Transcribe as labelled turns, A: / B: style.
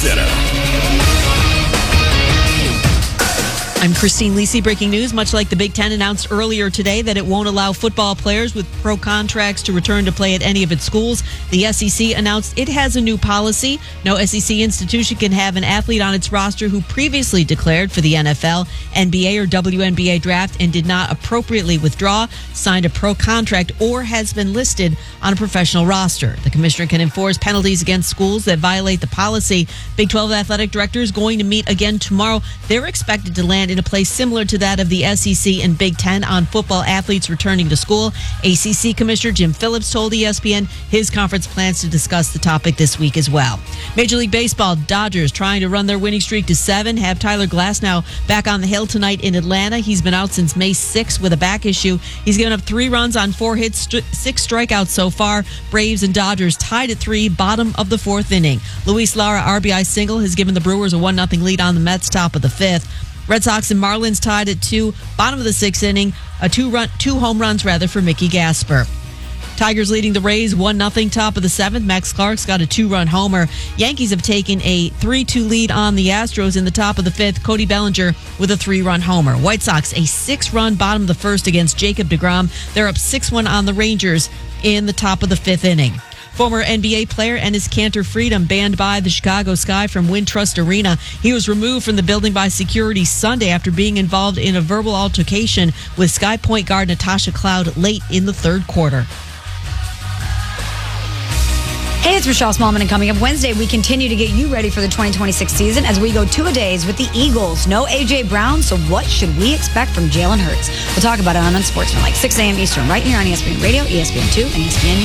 A: Center.
B: I'm Christine Lisi. Breaking news. Much like the Big Ten announced earlier today that it won't allow football players with pro contracts to return to play at any of its schools, the SEC announced it has a new policy. No SEC institution can have an athlete on its roster who previously declared for the NFL, NBA, or WNBA draft and did not appropriately withdraw, signed a pro contract, or has been listed on a professional roster. The commissioner can enforce penalties against schools that violate the policy. Big 12 athletic director is going to meet again tomorrow. They're expected to land in a place similar to that of the SEC and Big Ten on football athletes returning to school. ACC Commissioner Jim Phillips told ESPN his conference plans to discuss the topic this week as well. Major League Baseball, Dodgers trying to run their winning streak to 7. Have Tyler Glasnow back on the hill tonight in Atlanta. He's been out since May 6th with a back issue. He's given up 3 runs on 4 hits, 6 strikeouts so far. Braves and Dodgers tied at 3, bottom of the 4th inning. Luis Lara RBI single has given the Brewers a 1-0 lead on the Mets, top of the 5th. Red Sox and Marlins tied at 2, bottom of the 6th inning. Two home runs for Mickey Gasper. Tigers leading the Rays 1-0, top of the 7th. Max Clark's got a 2-run homer. Yankees have taken a 3-2 lead on the Astros in the top of the 5th. Cody Bellinger with a 3-run homer. White Sox a 6-run bottom of the 1st against Jacob deGrom. They're up 6-1 on the Rangers in the top of the 5th inning. Former NBA player Enes Kanter Freedom banned by the Chicago Sky from Wintrust Arena. He was removed from the building by security Sunday after being involved in a verbal altercation with Sky point guard Natasha Cloud late in the 3rd quarter.
C: Hey, it's Rochelle Smallman, and coming up Wednesday, we continue to get you ready for the 2026 season as we go 2-a-days with the Eagles. No A.J. Brown, so what should we expect from Jalen Hurts? We'll talk about it on Unsportsmanlike, 6 a.m. Eastern, right here on ESPN Radio, ESPN2, and ESPN